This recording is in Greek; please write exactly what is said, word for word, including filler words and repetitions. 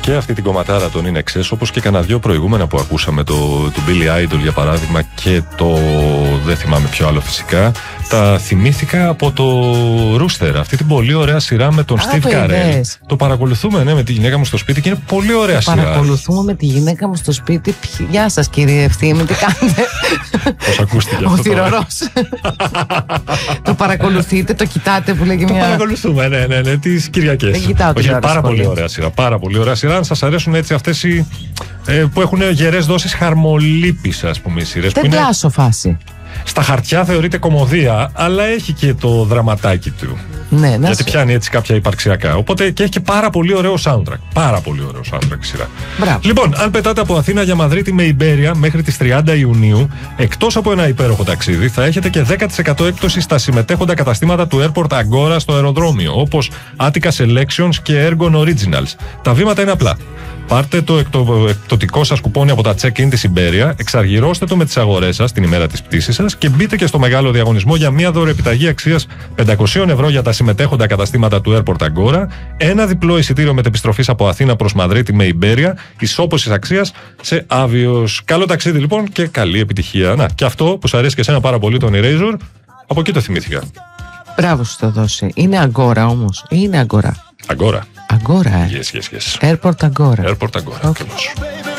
Και αυτή την κομματάρα των In Excess, όπως και κανένα δυο προηγούμενα που ακούσαμε, το, το Billy Idol για παράδειγμα και το δεν θυμάμαι ποιο άλλο φυσικά, τα θυμήθηκα από το Rooster, αυτή την πολύ ωραία σειρά με τον Α, Steve Carell. είδες. Το παρακολουθούμε, ναι, με τη γυναίκα μου στο σπίτι και είναι πολύ ωραία το σειρά. Παρακολουθούμε με τη γυναίκα μου στο σπίτι. Γεια σας κύριε Ευθύμη, τι κάνετε? Πώς ακούστηκε Ο αυτό τώρα? θυρωρός. Το παρακολουθείτε, το κοιτάτε που λέγει Το μια... παρακολουθούμε, ναι, ναι, ναι, τις Κυριακές. Δεν κοιτάω Όχι, τηλεόραση πάρα πολύ πολύ. ωραία σειρά. Πάρα πολύ ωραία σειρά. Αν σας αρέσουν έτσι αυτές οι ε, που έχουν γερές δόσεις χαρμολύπης, ας πούμε, οι σειρές. Δεν Που είναι, πλάσω φάση. στα χαρτιά θεωρείται κωμωδία, αλλά έχει και το δραματάκι του. Ναι, να Γιατί σου... πιάνει έτσι κάποια υπαρξιακά. Οπότε και έχει και πάρα πολύ ωραίο soundtrack. Πάρα πολύ ωραίο soundtrack η σειρά. Μπράβο. Λοιπόν, αν πετάτε από Αθήνα για Μαδρίτη με Ιμπέρια μέχρι τις τριάντα Ιουνίου, εκτός από ένα υπέροχο ταξίδι, θα έχετε και δέκα τοις εκατό έκπτωση στα συμμετέχοντα καταστήματα του Airport Agora στο αεροδρόμιο, όπως Attica Selections και Ergon Originals. Τα βήματα είναι απλά. Πάρτε το εκτο... εκπτωτικό σας κουπόνι από τα check-in της Ιμπέρια, εξαργυρώστε το με τις αγορές σας την ημέρα της πτήσης σας και μπείτε και στο μεγάλο διαγωνισμό για μία δωρεοεπιταγή αξίας πεντακόσια ευρώ για τα συμμετέχοντα καταστήματα του Airport Agora, ένα διπλό εισιτήριο μετεπιστροφής από Αθήνα προς Μαδρίτη με Ιμπέρια, ισόπωσης αξίας σε Άβιος. Καλό ταξίδι λοιπόν και καλή επιτυχία. Να, και αυτό που σου αρέσει και εσένα πάρα πολύ, τον Eraser, από εκεί το θυμήθηκα. Μπράβο σου το δώσει. Είναι Αγκόρα όμως. Είναι Αγκόρα. Αγκόρα. Αγκόρα, ε. Yes, yes, yes. Airport Αγκόρα. Airport Agora. Okay. Ακριβώς.